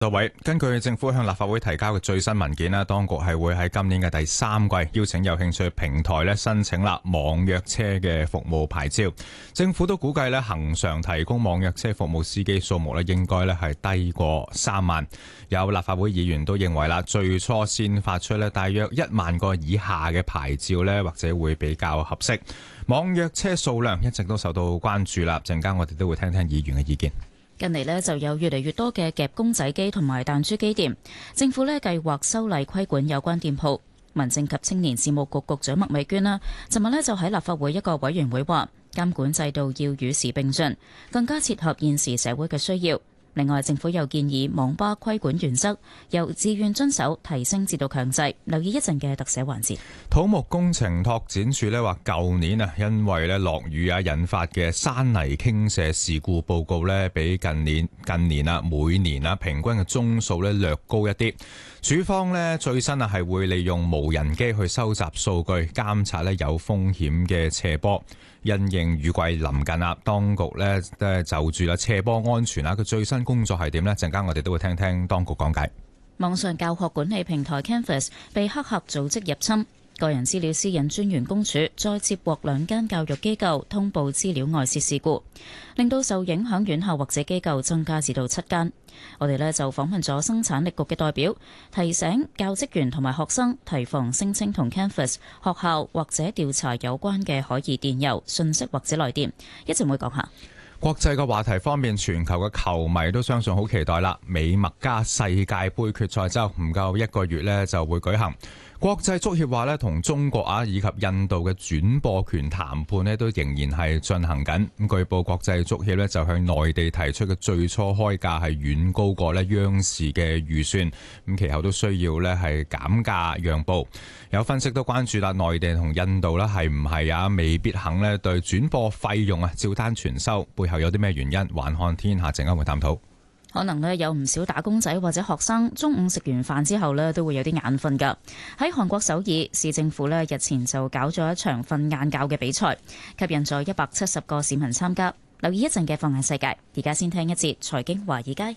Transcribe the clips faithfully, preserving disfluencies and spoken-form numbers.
各位，根據政府向立法會提交嘅最新文件咧，當局係會喺今年嘅第三季邀請有興趣平台咧申請啦網約車嘅服務牌照。政府都估計咧恆常提供網約車服務司機數目咧應該咧係低過三萬。有立法會議員都認為啦，最初先發出咧大約一萬個以下嘅牌照咧，或者會比較合適。網約車數量一直都受到關注啦，陣間我哋都會聽聽議員嘅意見。 近嚟呢就有越嚟越多嘅夾公仔機同埋彈珠機店，政府呢計劃修例規管有關店鋪。民政及青年事務局局長麥美娟啦，尋日呢就喺立法會一個委員會話，監管制度要與時並進，更加切合現時社會嘅需要。另外，政府又建議網吧規管原則由自願遵守提升至到強制。留意一陣嘅特寫環節。 土木工程拓展署呢話，舊年啊，因為咧落雨啊引發嘅山泥傾瀉事故報告呢，比近年近年啊每年啊平均嘅宗數呢略高一啲。署方呢最新啊係會利用無人機去收集數據，監察呢有風險嘅斜坡。因應雨季臨近啦，當局呢就住啦斜坡安全啦，佢最新工作係點呢？陣間我哋都會聽聽當局講解。 網上教學管理平台 Canvas 被黑客組織入侵，個人資料私隱專員公署再接獲兩間教育機構通報資料外泄事故，令到受影響院校或者機構增加至到七間。我哋呢就訪問咗生產力局嘅代表，提醒教職員同埋學生提防聲稱同 Canvas 學校或者調查有關嘅可疑電郵、訊息或者來電。一陣會講下。 國際嘅話題方面，全球嘅球迷都相信好期待啦。美墨加世界盃決賽周唔夠一個月呢就會舉行。國際足協話呢，同中國啊以及印度嘅轉播權談判呢都仍然係進行緊。咁據報國際足協呢就向內地提出嘅最初開價係遠高過呢央視嘅預算，咁其後都需要呢係減價讓步。有分析都關注啦，內地同印度呢係唔係啊未必肯呢對轉播費用啊照單全收，背後有啲咩原因？環看天下陣間會探討。 可能呢有唔少打工仔或者學生中午食完飯之後呢都會有啲眼瞓㗎。喺韓國首爾市政府呢日前就搞咗一場瞓晏覺嘅比賽，吸引咗一百七十個市民參加。留意一陣嘅放眼世界，而家先聽一節財經華爾街。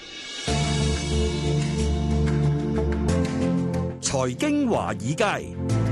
財經華爾街，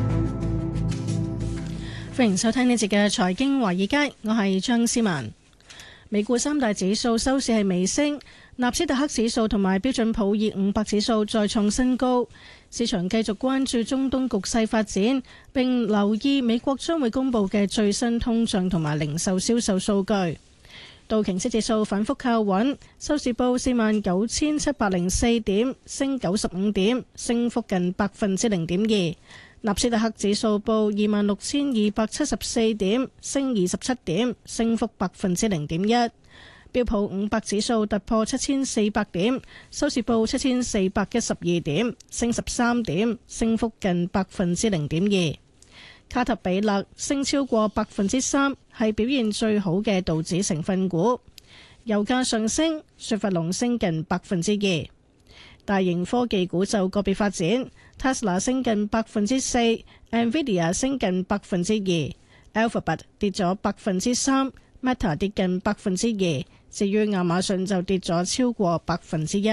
歡迎收聽呢節嘅財經華爾街，我係張思文。美股三大指數收市係微升，納斯達克指數同埋標準普爾五百指數再創新高。市場繼續關注中東局勢發展，並留意美國將會公布嘅最新通脹同埋零售銷售數據。道瓊斯指數反覆靠穩，收市報四萬九千七百零四點，升九十五點，升幅近百分之零點二。納斯達克指數報二萬六千二百七十四點，升二十七點，升幅百分之零點一。標普五百指數突破七千四百點，收市報七千四百一十二點，升十三點，升幅近百分之零點二。卡特彼勒升超過百分之三，係表現最好嘅道指成分股。油價上升，雪佛龍升近百分之二。大型科技股就個別發展。Tesla 升近百分之四 ，Nvidia 升近百分之二 ，Alphabet 跌咗百分之三 ，Meta 跌近百分之二，至於亞馬遜就跌咗超過百分之一。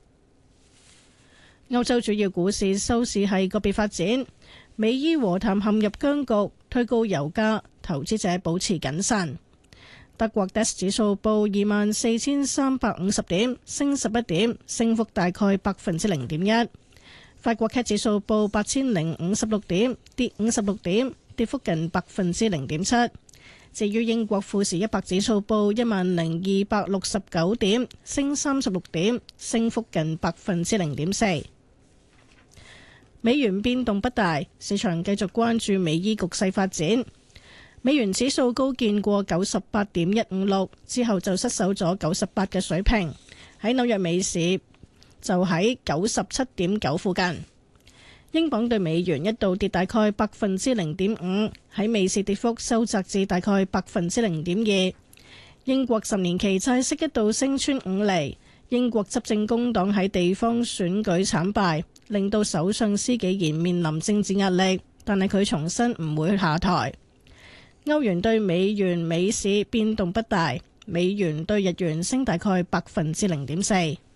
歐洲主要股市收市係個別發展，美伊和談陷入僵局，推高油價，投資者保持謹慎。德國 D A X 指數報二萬四千三百五十點，升十一點，升幅大概百分之零點一。法國 C A C 指數報八千零五十六點，跌五十六點，跌幅近百分之零點七。至於英國富時一百指數報一萬零二百六十九點，升三十六點，升幅近百分之零點四。美元變動不大，市場繼續關注美伊局勢發展。美元指數高見過九十八點一五六，之後就失守咗九十八嘅水平。喺紐約美市就喺九十七點九附近。英鎊對美元一度跌大概百分之零點五，喺美市跌幅收窄至大概百分之零點二。英國十年期債息一度升穿五厘。英國執政工黨喺地方選舉慘敗，令到首相施紀賢面臨政治壓力，但係佢重申唔會下台。歐元對美元美市變動不大，美元對日元升大概百分之零點四。